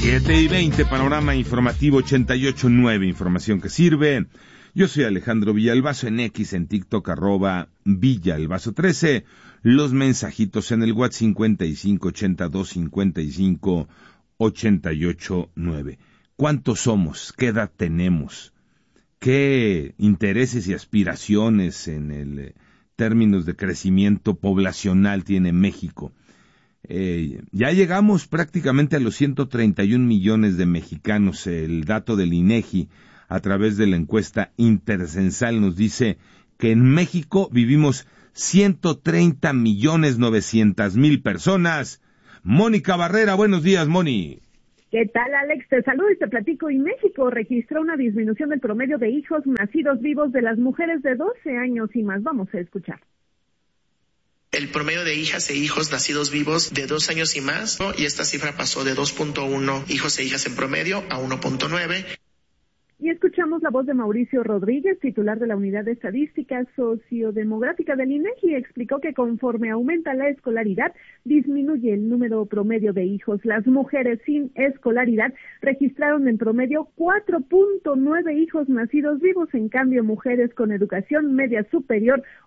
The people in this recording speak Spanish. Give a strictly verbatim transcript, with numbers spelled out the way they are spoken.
siete y veinte, panorama informativo ochenta y ocho punto nueve, información que sirve. Yo soy Alejandro Villalbazo, en X, en TikTok, arroba Villalbazo trece. Los mensajitos en el WhatsApp cincuenta y cinco ochenta y dos cincuenta y cinco ochenta y ocho nueve. ¿Cuántos somos? ¿Qué edad tenemos? ¿Qué intereses y aspiraciones en el eh, términos de crecimiento poblacional tiene México? Eh, ya llegamos prácticamente a los ciento treinta y un millones de mexicanos. El dato del INEGI a través de la encuesta intercensal nos dice que en México vivimos ciento treinta millones novecientas mil personas. Mónica Barrera, buenos días, Moni. ¿Qué tal, Alex? Te saludo y te platico. Y México registró una disminución del promedio de hijos nacidos vivos de las mujeres de doce años y más. Vamos a escuchar. El promedio de hijas e hijos nacidos vivos de dos años y más, ¿no? Y esta cifra pasó de dos punto uno hijos e hijas en promedio a uno punto nueve. Y escuchamos la voz de Mauricio Rodríguez, titular de la Unidad de Estadística Sociodemográfica del INEGI. Explicó que conforme aumenta la escolaridad, disminuye el número promedio de hijos. Las mujeres sin escolaridad registraron en promedio cuatro punto nueve hijos nacidos vivos. En cambio, mujeres con educación media superior